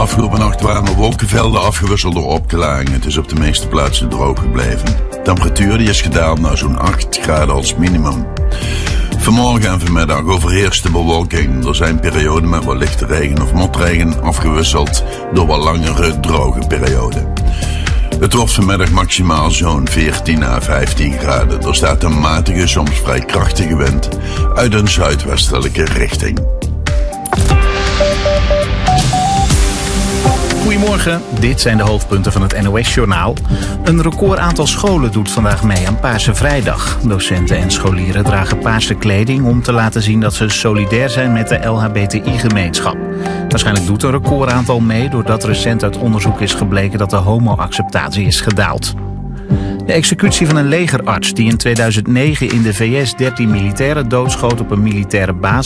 Afgelopen nacht waren er wolkenvelden afgewisseld door opklaringen. Het is op de meeste plaatsen droog gebleven. De temperatuur die is gedaald naar zo'n 8 graden als minimum. Vanmorgen en vanmiddag overheerst de bewolking. Er zijn perioden met wat lichte regen of motregen afgewisseld door wat langere droge perioden. Het wordt vanmiddag maximaal zo'n 14 à 15 graden. Er staat een matige, soms vrij krachtige wind uit een zuidwestelijke richting. Goedemorgen, dit zijn de hoofdpunten van het NOS-journaal. Een record aantal scholen doet vandaag mee aan Paarse Vrijdag. Docenten en scholieren dragen paarse kleding om te laten zien dat ze solidair zijn met de LHBTI-gemeenschap. Waarschijnlijk doet een recordaantal mee doordat recent uit onderzoek is gebleken dat de homo-acceptatie is gedaald. De executie van een legerarts die in 2009 in de VS 13 militairen doodschoot op een militaire basis